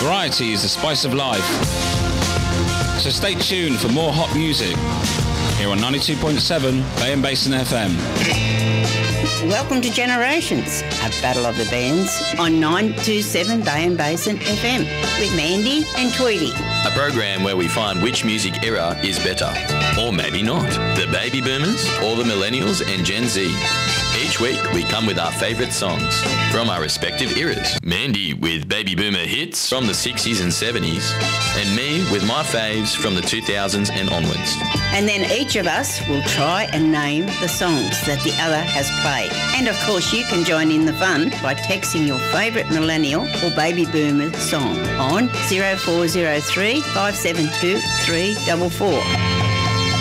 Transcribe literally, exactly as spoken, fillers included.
Variety is the spice of life. So stay tuned for more hot music here on ninety-two point seven Bay and Basin F M. Welcome to Generations, a battle of the bands on nine two seven Bay and Basin F M with Mandy and Tweety. A program where we find which music era is better, or maybe not. The baby boomers, or the millennials and Gen Z. Each week we come with our favourite songs from our respective eras. Mandy with baby boomer hits from the sixties and seventies, and me with my faves from the two thousands and onwards. And then each of us will try and name the songs that the other has played. And of course you can join in the fun by texting your favourite millennial or baby boomer song on zero four zero three five seven two three four four.